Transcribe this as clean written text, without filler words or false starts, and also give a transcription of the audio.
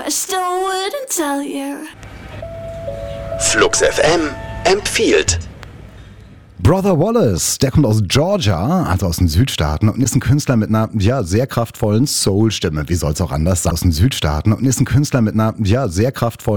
I still wouldn't tell you. Flux FM empfiehlt. Brother Wallace, der kommt aus Georgia, also aus den Südstaaten, und ist ein Künstler mit einer, sehr kraftvollen Soul-Stimme. Wie soll's auch anders sein? Aus den Südstaaten und ist ein Künstler mit einer, sehr kraftvollen